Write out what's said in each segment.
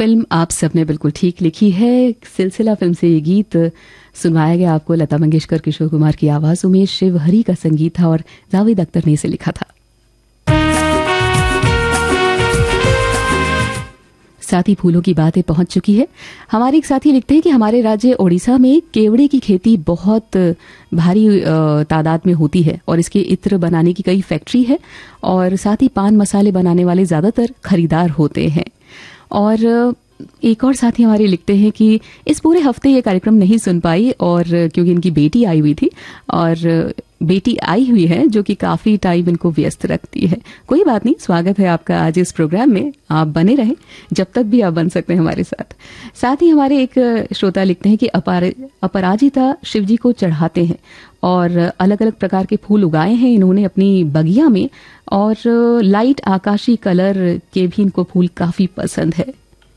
Film आप सबने बिल्कुल ठीक लिखी है। सिलसिला फिल्म से ये गीत सुनवाया गया आपको। लता मंगेशकर, किशोर कुमार की आवाजों में शिव हरी का संगीत था और जावेद अख्तर ने इसे लिखा था। साथी फूलों की बातें पहुंच चुकी है। हमारे एक साथी लिखते हैं कि हमारे राज्य ओडिशा में केवड़े की खेती बहुत भारी तादाद में होती है और इसके इत्र बनाने की कई फैक्ट्री है और साथ ही पान मसाले बनाने वाले ज्यादातर खरीदार होते हैं। और एक और साथी हमारे लिखते हैं कि इस पूरे हफ्ते ये कार्यक्रम नहीं सुन पाई और क्योंकि इनकी बेटी आई हुई थी और बेटी आई हुई है जो कि काफी टाइम इनको व्यस्त रखती है। कोई बात नहीं, स्वागत है आपका आज इस प्रोग्राम में। आप बने रहें जब तक भी आप बन सकते हैं हमारे साथ। साथ ही हमारे एक श्रोता लिखते हैं कि अपराजिता शिव जी को चढ़ाते हैं और अलग अलग प्रकार के फूल उगाए हैं इन्होंने अपनी बगिया में और लाइट आकाशी कलर के भी इनको फूल काफी पसंद है।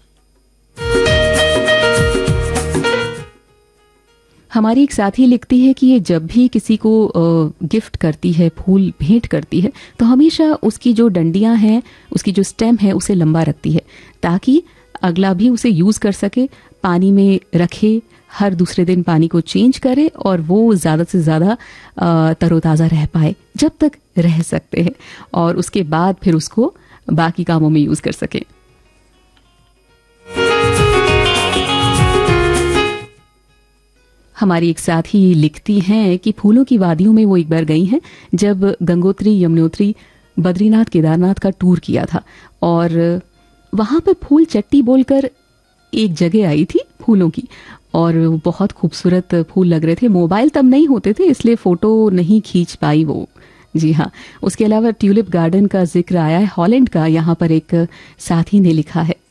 हमारी एक साथी लिखती है कि ये जब भी किसी को गिफ्ट करती है, फूल भेंट करती है, तो हमेशा उसकी जो डंडियां हैं, उसकी जो स्टेम है उसे लंबा रखती है ताकि अगला भी उसे यूज कर सके, पानी में रखे, हर दूसरे दिन पानी को चेंज करे और वो ज्यादा से ज्यादा तरोताजा रह पाए जब तक रह सकते हैं और उसके बाद फिर उसको बाकी कामों में यूज कर सके। हमारी एक साथी लिखती हैं कि फूलों की वादियों में वो एक बार गई हैं जब गंगोत्री, यमुनोत्री, बद्रीनाथ, केदारनाथ का टूर किया था और वहां पर फूल चट्टी बोलकर एक जगह आई थी फूलों की और बहुत खूबसूरत फूल लग रहे थे। मोबाइल तब नहीं होते थे इसलिए फोटो नहीं खींच पाई वो। जी हाँ, उसके अलावा ट्यूलिप गार्डन का जिक्र आया है हॉलैंड का, यहाँ पर एक साथी ने लिखा है